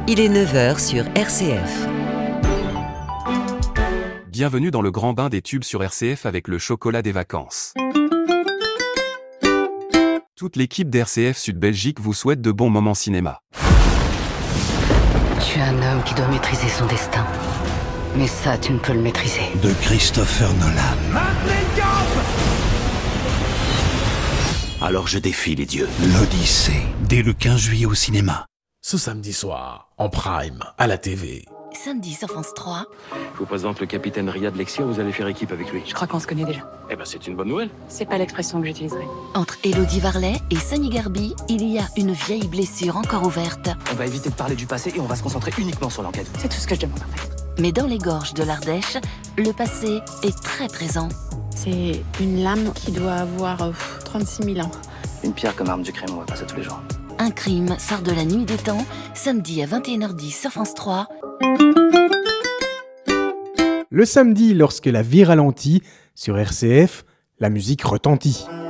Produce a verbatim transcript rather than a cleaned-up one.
Il est neuf heures sur R C F. Bienvenue dans le grand bain des tubes sur R C F avec le chocolat des vacances. Toute l'équipe d'R C F Sud Belgique vous souhaite de bons moments cinéma. Tu es un homme qui doit maîtriser son destin. Mais ça, tu ne peux le maîtriser. De Christopher Nolan. Alors je défie les dieux. L'Odyssée, dès le quinze juillet au cinéma. Ce samedi soir, en prime, à la T V. Samedi sur France trois. Je vous présente le capitaine Riyad Lexia, vous allez faire équipe avec lui. Je crois qu'on se connaît déjà. Eh ben c'est une bonne nouvelle. C'est pas l'expression que j'utiliserai. Entre Élodie Varlet et Sonny Garbi, il y a une vieille blessure encore ouverte. On va éviter de parler du passé et on va se concentrer uniquement sur l'enquête. C'est tout ce que je demande en fait. Mais dans les gorges de l'Ardèche, le passé est très présent. C'est une lame qui doit avoir euh, trente-six mille ans. Une pierre comme arme du crime, on va passer tous les jours. Un crime sort de la nuit des temps, samedi à vingt et une heures dix sur France trois. Le samedi, lorsque la vie ralentit, sur R C F, la musique retentit.